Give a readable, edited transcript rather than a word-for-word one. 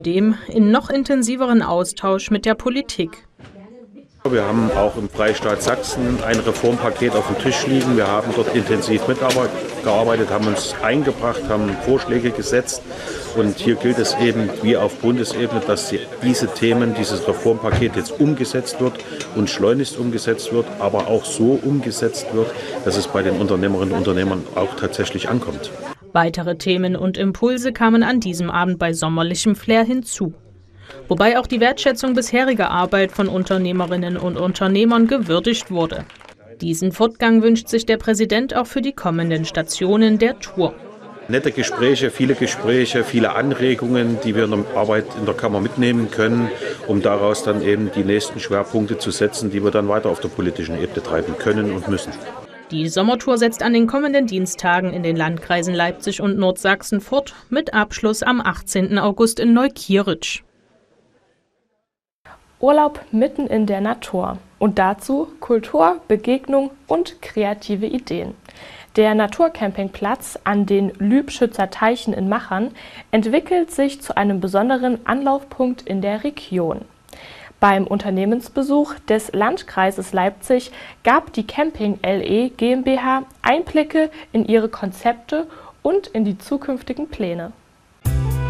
Dem in noch intensiveren Austausch mit der Politik. Wir haben auch im Freistaat Sachsen ein Reformpaket auf dem Tisch liegen. Wir haben dort intensiv mitgearbeitet, haben uns eingebracht, haben Vorschläge gesetzt. Und hier gilt es eben wie auf Bundesebene, dass diese Themen, dieses Reformpaket jetzt umgesetzt wird und schleunigst umgesetzt wird, aber auch so umgesetzt wird, dass es bei den Unternehmerinnen und Unternehmern auch tatsächlich ankommt. Weitere Themen und Impulse kamen an diesem Abend bei sommerlichem Flair hinzu. Wobei auch die Wertschätzung bisheriger Arbeit von Unternehmerinnen und Unternehmern gewürdigt wurde. Diesen Fortgang wünscht sich der Präsident auch für die kommenden Stationen der Tour. Nette Gespräche, viele Anregungen, die wir in der Arbeit in der Kammer mitnehmen können, um daraus dann eben die nächsten Schwerpunkte zu setzen, die wir dann weiter auf der politischen Ebene treiben können und müssen. Die Sommertour setzt an den kommenden Diensttagen in den Landkreisen Leipzig und Nordsachsen fort, mit Abschluss am 18. August in Neukirch. Urlaub mitten in der Natur und dazu Kultur, Begegnung und kreative Ideen. Der Naturcampingplatz an den Lübschützer Teichen in Machern entwickelt sich zu einem besonderen Anlaufpunkt in der Region. Beim Unternehmensbesuch des Landkreises Leipzig gab die Camping LE GmbH Einblicke in ihre Konzepte und in die zukünftigen Pläne.